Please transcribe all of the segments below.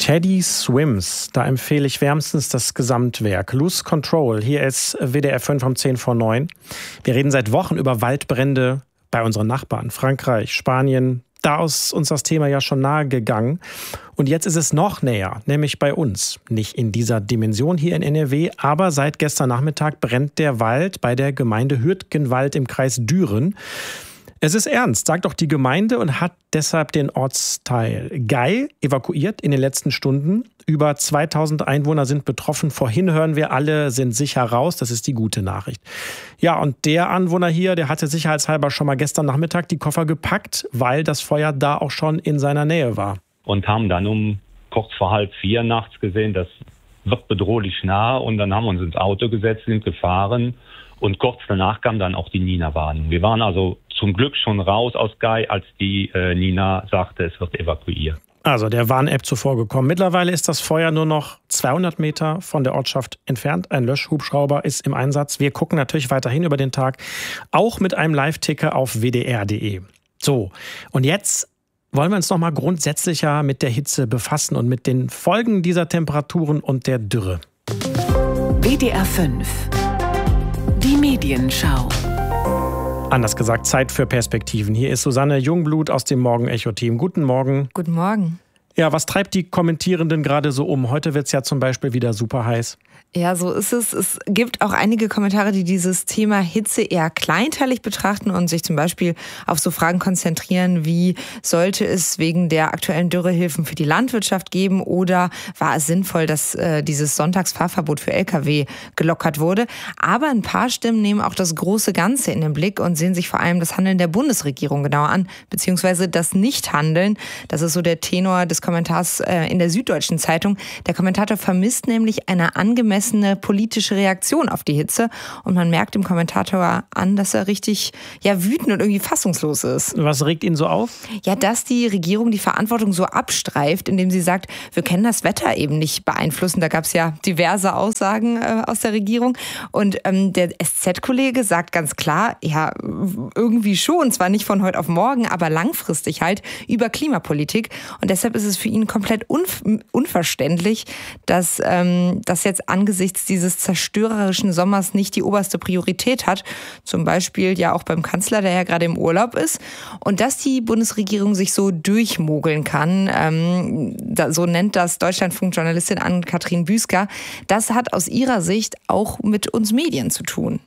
Caddy Swims, da empfehle ich wärmstens das Gesamtwerk. Lose Control, hier ist WDR 5 um 10 vor 9. Wir reden seit Wochen über Waldbrände bei unseren Nachbarn, Frankreich, Spanien. Da ist uns das Thema ja schon nahe gegangen. Und jetzt ist es noch näher, nämlich bei uns. Nicht in dieser Dimension hier in NRW, aber seit gestern Nachmittag brennt der Wald bei der Gemeinde Hürtgenwald im Kreis Düren. Es ist ernst, sagt auch die Gemeinde und hat deshalb den Ortsteil Gey evakuiert in den letzten Stunden. Über 2000 Einwohner sind betroffen. Vorhin hören wir, alle sind sicher raus. Das ist die gute Nachricht. Ja, und der Anwohner hier, der hatte sicherheitshalber schon mal gestern Nachmittag die Koffer gepackt, weil das Feuer da auch schon in seiner Nähe war. Und haben dann um kurz vor 3:30 nachts gesehen, das wird bedrohlich nah. Und dann haben wir uns ins Auto gesetzt, sind gefahren. Und kurz danach kam dann auch die Nina-Warnung. Wir waren also zum Glück schon raus aus Gey, als die Nina sagte, es wird evakuiert. Also der Warn-App zuvor gekommen. Mittlerweile ist das Feuer nur noch 200 Meter von der Ortschaft entfernt. Ein Löschhubschrauber ist im Einsatz. Wir gucken natürlich weiterhin über den Tag, auch mit einem Live-Ticker auf wdr.de. So, und jetzt wollen wir uns noch mal grundsätzlicher mit der Hitze befassen und mit den Folgen dieser Temperaturen und der Dürre. WDR 5. Die Medienschau. Anders gesagt, Zeit für Perspektiven. Hier ist Susanne Jungblut aus dem Morgen-Echo-Team. Guten Morgen. Guten Morgen. Ja, was treibt die Kommentierenden gerade so um? Heute wird es ja zum Beispiel wieder super heiß. Ja, so ist es. Es gibt auch einige Kommentare, die dieses Thema Hitze eher kleinteilig betrachten und sich zum Beispiel auf so Fragen konzentrieren, wie sollte es wegen der aktuellen Dürre Hilfen für die Landwirtschaft geben oder war es sinnvoll, dass dieses Sonntagsfahrverbot für Lkw gelockert wurde. Aber ein paar Stimmen nehmen auch das große Ganze in den Blick und sehen sich vor allem das Handeln der Bundesregierung genauer an, beziehungsweise das Nichthandeln. Das ist so der Tenor des Kommentars in der Süddeutschen Zeitung. Der Kommentator vermisst nämlich eine angemessene politische Reaktion auf die Hitze. Und man merkt dem Kommentator an, dass er richtig wütend und irgendwie fassungslos ist. Was regt ihn so auf? Ja, dass die Regierung die Verantwortung so abstreift, indem sie sagt, wir können das Wetter eben nicht beeinflussen. Da gab es ja diverse Aussagen aus der Regierung. Und der SZ-Kollege sagt ganz klar, ja, irgendwie schon, zwar nicht von heute auf morgen, aber langfristig halt über Klimapolitik. Und deshalb ist es für ihn komplett unverständlich, dass das jetzt angesichts dieses zerstörerischen Sommers nicht die oberste Priorität hat. Zum Beispiel ja auch beim Kanzler, der ja gerade im Urlaub ist. Und dass die Bundesregierung sich so durchmogeln kann, so nennt das Deutschlandfunk-Journalistin Ann-Kathrin Büsker, das hat aus ihrer Sicht auch mit uns Medien zu tun.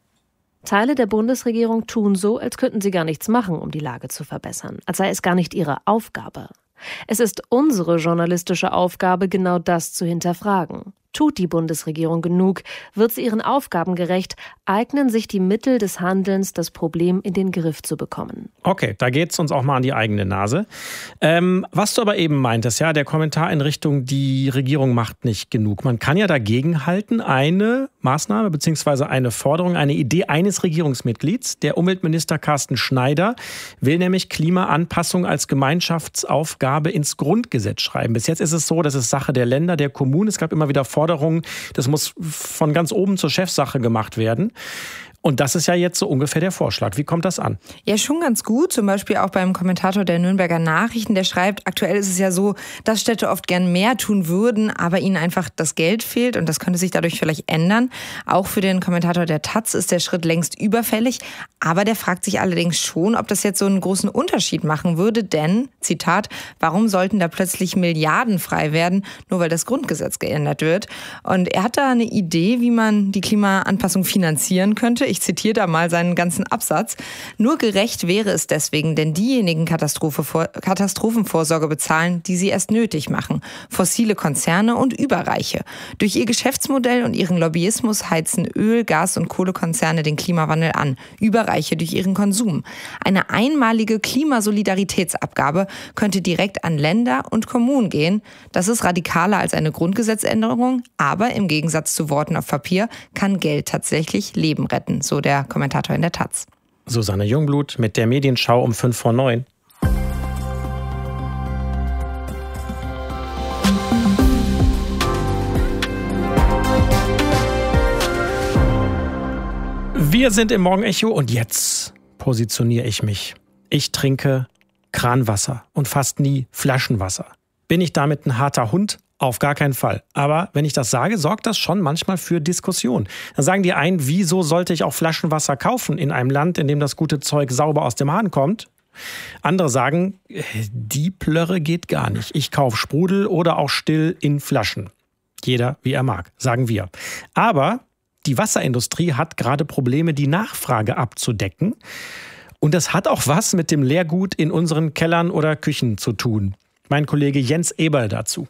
Teile der Bundesregierung tun so, als könnten sie gar nichts machen, um die Lage zu verbessern, als sei es gar nicht ihre Aufgabe. Es ist unsere journalistische Aufgabe, genau das zu hinterfragen. Tut die Bundesregierung genug? Wird sie ihren Aufgaben gerecht? Eignen sich die Mittel des Handelns, das Problem in den Griff zu bekommen? Okay, da geht's uns auch mal an die eigene Nase. Was du aber eben meintest, ja, der Kommentar in Richtung, die Regierung macht nicht genug. Man kann ja dagegen halten, eine Maßnahme bzw. eine Forderung, eine Idee eines Regierungsmitglieds. Der Umweltminister Carsten Schneider will nämlich Klimaanpassung als Gemeinschaftsaufgabe ins Grundgesetz schreiben. Bis jetzt ist es so, das ist Sache der Länder, der Kommunen. Es gab immer wieder Forderungen, das muss von ganz oben zur Chefsache gemacht werden. Und das ist ja jetzt so ungefähr der Vorschlag. Wie kommt das an? Ja, schon ganz gut. Zum Beispiel auch beim Kommentator der Nürnberger Nachrichten, der schreibt, aktuell ist es ja so, dass Städte oft gern mehr tun würden, aber ihnen einfach das Geld fehlt und das könnte sich dadurch vielleicht ändern. Auch für den Kommentator der Taz ist der Schritt längst überfällig, aber der fragt sich allerdings schon, ob das jetzt so einen großen Unterschied machen würde, denn, Zitat, warum sollten da plötzlich Milliarden frei werden, nur weil das Grundgesetz geändert wird? Und er hat da eine Idee, wie man die Klimaanpassung finanzieren könnte. Ich zitiere da mal seinen ganzen Absatz. Nur gerecht wäre es deswegen, denn diejenigen Katastrophenvorsorge bezahlen, die sie erst nötig machen. Fossile Konzerne und Überreiche. Durch ihr Geschäftsmodell und ihren Lobbyismus heizen Öl-, Gas- und Kohlekonzerne den Klimawandel an. Überreiche durch ihren Konsum. Eine einmalige Klimasolidaritätsabgabe könnte direkt an Länder und Kommunen gehen. Das ist radikaler als eine Grundgesetzänderung, aber im Gegensatz zu Worten auf Papier kann Geld tatsächlich Leben retten. So der Kommentator in der Taz. Susanne Jungblut mit der Medienschau um 5 vor 9. Wir sind im Morgenecho und jetzt positioniere ich mich. Ich trinke Kranwasser und fast nie Flaschenwasser. Bin ich damit ein harter Hund? Auf gar keinen Fall. Aber wenn ich das sage, sorgt das schon manchmal für Diskussionen. Dann sagen die einen, wieso sollte ich auch Flaschenwasser kaufen in einem Land, in dem das gute Zeug sauber aus dem Hahn kommt? Andere sagen, die Plörre geht gar nicht. Ich kaufe Sprudel oder auch still in Flaschen. Jeder wie er mag, sagen wir. Aber die Wasserindustrie hat gerade Probleme, die Nachfrage abzudecken. Und das hat auch was mit dem Leergut in unseren Kellern oder Küchen zu tun. Mein Kollege Jens Eberl dazu.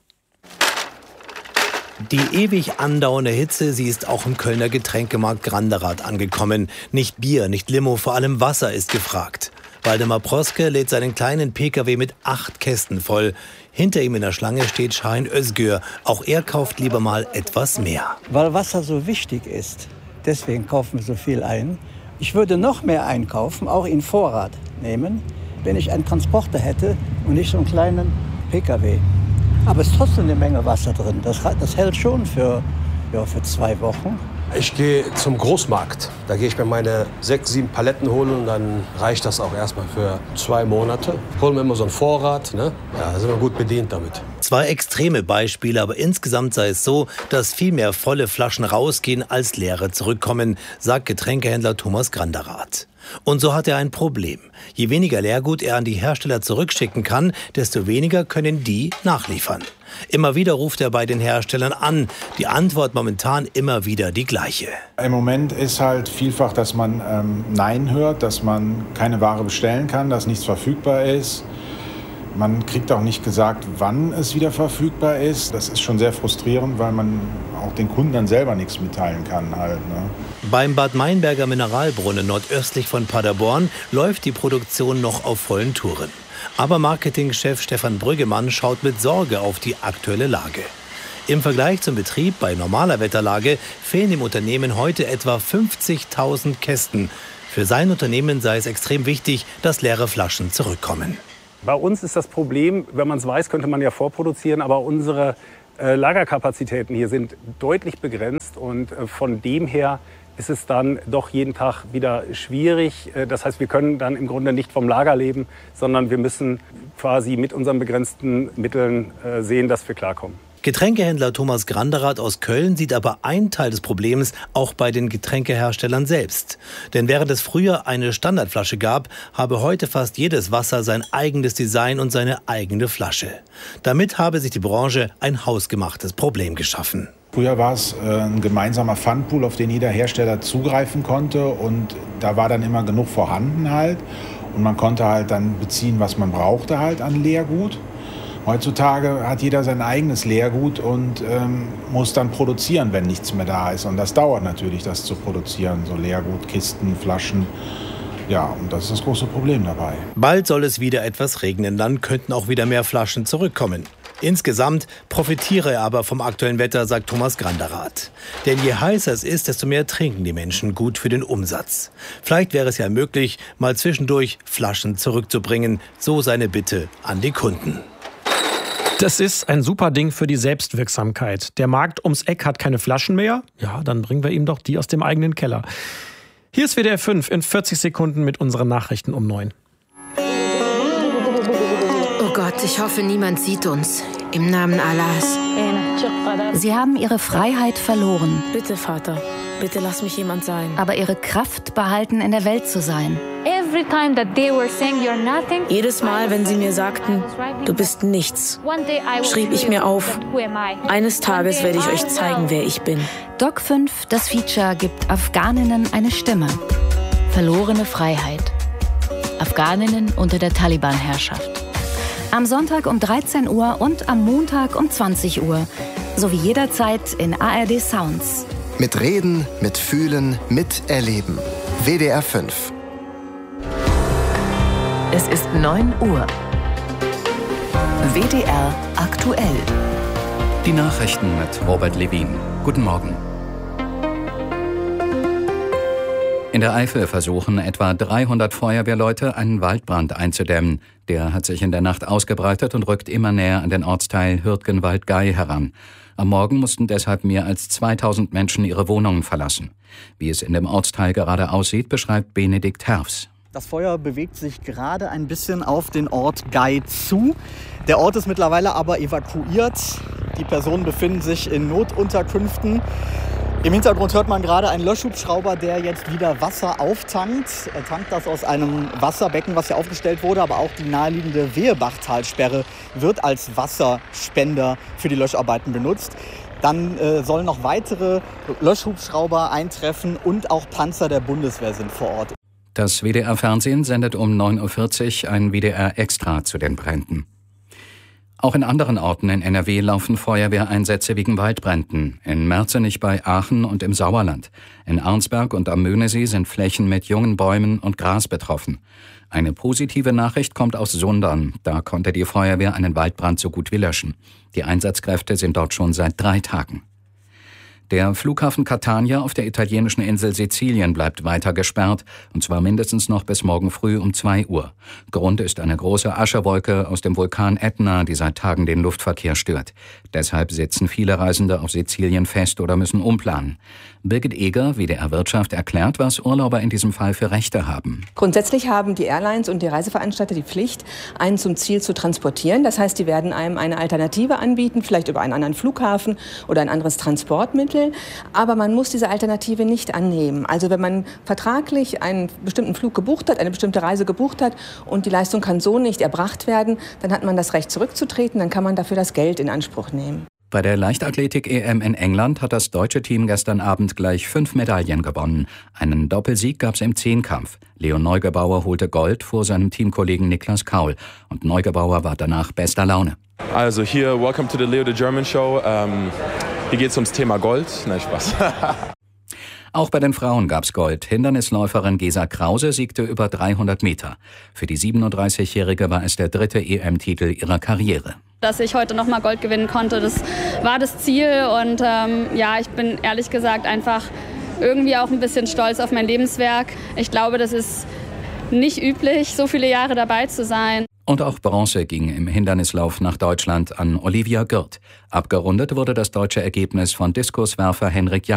Die ewig andauernde Hitze, sie ist auch im Kölner Getränkemarkt Granderath angekommen. Nicht Bier, nicht Limo, vor allem Wasser ist gefragt. Waldemar Proske lädt seinen kleinen Pkw mit 8 Kästen voll. Hinter ihm in der Schlange steht Şahin Özgür. Auch er kauft lieber mal etwas mehr. Weil Wasser so wichtig ist, deswegen kaufen wir so viel ein. Ich würde noch mehr einkaufen, auch in Vorrat nehmen, wenn ich einen Transporter hätte und nicht so einen kleinen Pkw. Aber es ist trotzdem eine Menge Wasser drin. Das hält schon für 2 Wochen. Ich gehe zum Großmarkt. Da gehe ich mir meine 6, 7 Paletten holen und dann reicht das auch erstmal für 2 Monate. Holen wir immer so einen Vorrat, ne? Ja, da sind wir gut bedient damit. 2 extreme Beispiele, aber insgesamt sei es so, dass viel mehr volle Flaschen rausgehen, als leere zurückkommen, sagt Getränkehändler Thomas Granderath. Und so hat er ein Problem. Je weniger Leergut er an die Hersteller zurückschicken kann, desto weniger können die nachliefern. Immer wieder ruft er bei den Herstellern an. Die Antwort momentan immer wieder die gleiche. Im Moment ist halt vielfach, dass man Nein hört, dass man keine Ware bestellen kann, dass nichts verfügbar ist. Man kriegt auch nicht gesagt, wann es wieder verfügbar ist. Das ist schon sehr frustrierend, weil man auch den Kunden dann selber nichts mitteilen kann halt, ne? Beim Bad Meinberger Mineralbrunnen nordöstlich von Paderborn läuft die Produktion noch auf vollen Touren. Aber Marketingchef Stefan Brüggemann schaut mit Sorge auf die aktuelle Lage. Im Vergleich zum Betrieb bei normaler Wetterlage fehlen dem Unternehmen heute etwa 50.000 Kästen. Für sein Unternehmen sei es extrem wichtig, dass leere Flaschen zurückkommen. Bei uns ist das Problem, wenn man es weiß, könnte man ja vorproduzieren, aber unsere Lagerkapazitäten hier sind deutlich begrenzt und von dem her ist es dann doch jeden Tag wieder schwierig. Das heißt, wir können dann im Grunde nicht vom Lager leben, sondern wir müssen quasi mit unseren begrenzten Mitteln sehen, dass wir klarkommen. Getränkehändler Thomas Granderath aus Köln sieht aber einen Teil des Problems auch bei den Getränkeherstellern selbst. Denn während es früher eine Standardflasche gab, habe heute fast jedes Wasser sein eigenes Design und seine eigene Flasche. Damit habe sich die Branche ein hausgemachtes Problem geschaffen. Früher war es ein gemeinsamer Pfandpool, auf den jeder Hersteller zugreifen konnte und da war dann immer genug vorhanden halt und man konnte halt dann beziehen, was man brauchte halt an Leergut. Heutzutage hat jeder sein eigenes Leergut und muss dann produzieren, wenn nichts mehr da ist. Und das dauert natürlich, das zu produzieren, so Leergut, Kisten, Flaschen. Ja, und das ist das große Problem dabei. Bald soll es wieder etwas regnen, dann könnten auch wieder mehr Flaschen zurückkommen. Insgesamt profitiere er aber vom aktuellen Wetter, sagt Thomas Granderath. Denn je heißer es ist, desto mehr trinken die Menschen, gut für den Umsatz. Vielleicht wäre es ja möglich, mal zwischendurch Flaschen zurückzubringen, so seine Bitte an die Kunden. Das ist ein super Ding für die Selbstwirksamkeit. Der Markt ums Eck hat keine Flaschen mehr. Ja, dann bringen wir ihm doch die aus dem eigenen Keller. Hier ist WDR 5 in 40 Sekunden mit unseren Nachrichten um 9. Oh Gott, ich hoffe, niemand sieht uns. Im Namen Allahs. Sie haben ihre Freiheit verloren. Bitte, Vater, bitte lass mich jemand sein. Aber ihre Kraft behalten, in der Welt zu sein. Jedes Mal, wenn sie mir sagten, du bist nichts, schrieb ich mir auf, eines Tages werde ich euch zeigen, wer ich bin. Doc 5, das Feature, gibt Afghaninnen eine Stimme. Verlorene Freiheit. Afghaninnen unter der Taliban-Herrschaft. Am Sonntag um 13 Uhr und am Montag um 20 Uhr. Sowie jederzeit in ARD Sounds. Mit Reden, mit Fühlen, mit Erleben. WDR 5. Es ist 9 Uhr. WDR aktuell. Die Nachrichten mit Robert Levin. Guten Morgen. In der Eifel versuchen etwa 300 Feuerwehrleute, einen Waldbrand einzudämmen. Der hat sich in der Nacht ausgebreitet und rückt immer näher an den Ortsteil Hürtgenwald-Gey heran. Am Morgen mussten deshalb mehr als 2000 Menschen ihre Wohnungen verlassen. Wie es in dem Ortsteil gerade aussieht, beschreibt Benedikt Herfs. Das Feuer bewegt sich gerade ein bisschen auf den Ort Gay zu. Der Ort ist mittlerweile aber evakuiert. Die Personen befinden sich in Notunterkünften. Im Hintergrund hört man gerade einen Löschhubschrauber, der jetzt wieder Wasser auftankt. Er tankt das aus einem Wasserbecken, was hier aufgestellt wurde, aber auch die naheliegende Wehebachtalsperre wird als Wasserspender für die Löscharbeiten benutzt. Dann sollen noch weitere Löschhubschrauber eintreffen und auch Panzer der Bundeswehr sind vor Ort. Das WDR-Fernsehen sendet um 9.40 Uhr ein WDR-Extra zu den Bränden. Auch in anderen Orten in NRW laufen Feuerwehreinsätze wegen Waldbränden. In Merzenich bei Aachen und im Sauerland. In Arnsberg und am Möhnesee sind Flächen mit jungen Bäumen und Gras betroffen. Eine positive Nachricht kommt aus Sundern. Da konnte die Feuerwehr einen Waldbrand so gut wie löschen. Die Einsatzkräfte sind dort schon seit 3 Tagen. Der Flughafen Catania auf der italienischen Insel Sizilien bleibt weiter gesperrt, und zwar mindestens noch bis morgen früh um 2 Uhr. Grund ist eine große Aschewolke aus dem Vulkan Ätna, die seit Tagen den Luftverkehr stört. Deshalb sitzen viele Reisende auf Sizilien fest oder müssen umplanen. Birgit Eger, WDR Wirtschaft, erklärt, was Urlauber in diesem Fall für Rechte haben. Grundsätzlich haben die Airlines und die Reiseveranstalter die Pflicht, einen zum Ziel zu transportieren. Das heißt, die werden einem eine Alternative anbieten, vielleicht über einen anderen Flughafen oder ein anderes Transportmittel. Aber man muss diese Alternative nicht annehmen. Also wenn man vertraglich einen bestimmten Flug gebucht hat, eine bestimmte Reise gebucht hat und die Leistung kann so nicht erbracht werden, dann hat man das Recht zurückzutreten, dann kann man dafür das Geld in Anspruch nehmen. Bei der Leichtathletik-EM in England hat das deutsche Team gestern Abend gleich 5 Medaillen gewonnen. Einen Doppelsieg gab es im Zehnkampf. Leon Neugebauer holte Gold vor seinem Teamkollegen Niklas Kaul. Und Neugebauer war danach bester Laune. Also hier, welcome to the Leo the German Show. Hier geht es ums Thema Gold. Nein, Spaß. Auch bei den Frauen gab's Gold. Hindernisläuferin Gesa Krause siegte über 300 Meter. Für die 37-Jährige war es der 3. EM-Titel ihrer Karriere. Dass ich heute nochmal Gold gewinnen konnte, das war das Ziel. Und ich bin ehrlich gesagt einfach irgendwie auch ein bisschen stolz auf mein Lebenswerk. Ich glaube, das ist nicht üblich, so viele Jahre dabei zu sein. Und auch Bronze ging im Hindernislauf nach Deutschland an Olivia Gürt. Abgerundet wurde das deutsche Ergebnis von Diskuswerfer Henrik